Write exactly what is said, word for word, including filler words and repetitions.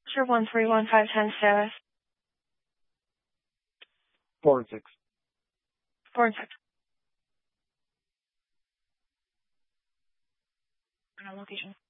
Sure, one three one five ten status. Four and six. Four and six. Location.